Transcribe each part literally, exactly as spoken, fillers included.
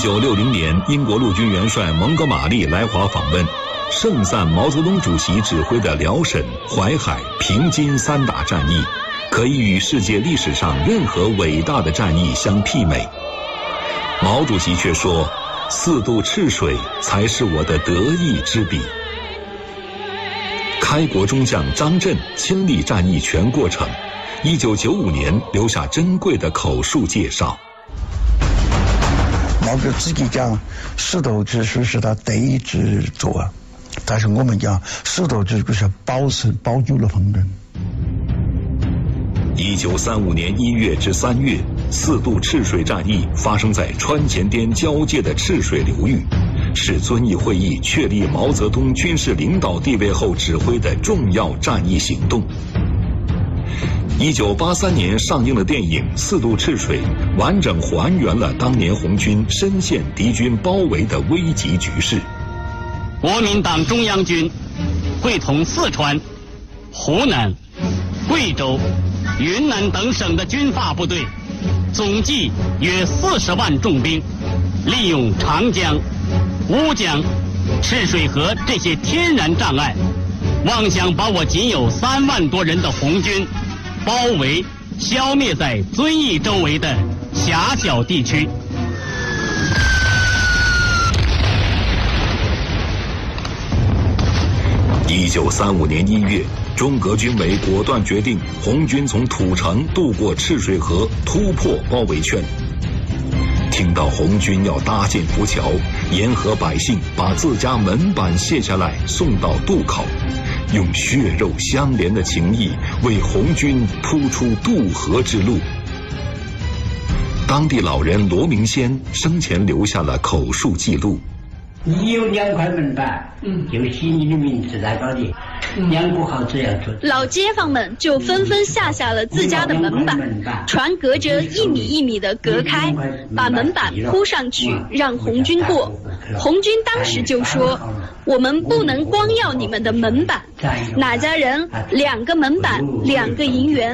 一九六零年，英国陆军元帅蒙哥马利来华访问，盛赞毛泽东主席指挥的辽沈、淮海、平津三大战役，可以与世界历史上任何伟大的战役相媲美。毛主席却说，四渡赤水才是我的得意之笔。开国中将张震亲历战役全过程，一九九五年留下珍贵的口述介绍。 毛哥自己讲，四渡赤水是他得意之作啊，但是我们讲四渡赤水是保持保住了红人。 一九三五年一月至三月，四渡赤水战役发生在川黔滇交界的赤水流域，是遵义会议确立毛泽东军事领导地位后指挥的重要战役行动。一九八三年上映的电影《四渡赤水》完整还原了当年红军深陷敌军包围的危急局势。 国民党中央军会同四川、湖南、贵州、云南等省的军阀部队，总计约四十万重兵，利用长江、乌江、赤水河这些天然障碍，妄想把我仅有三万多人的红军包围、消灭在遵义周围的狭小地区。 一九三五年一月，中革军委果断决定，红军从土城渡过赤水河，突破包围圈。听到红军要搭建浮桥，沿河百姓把自家门板卸下来送到渡口，用血肉相连的情谊为红军铺出渡河之路。当地老人罗明先生前留下了口述记录： 你有两块门板，嗯，就写你的名字在高底，两不好这样做。 老街坊们就纷纷下下了自家的门板，船隔着一米一米的隔开，把门板铺上去，让红军过。红军当时就说：“我们不能光要你们的门板，哪家人两个门板，两个银元。”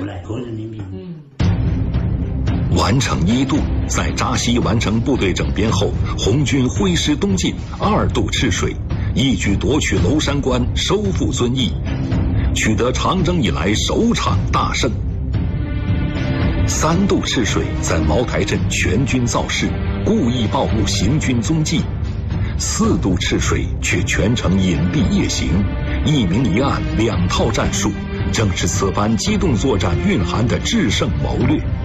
完成一渡，在扎西完成部队整编后，红军挥师东进，二渡赤水，一举夺取娄山关，收复遵义，取得长征以来首场大胜。三渡赤水在茅台镇全军造势，故意暴露行军踪迹；四渡赤水却全程隐蔽夜行，一明一暗两套战术，正是此番机动作战蕴含的制胜谋略。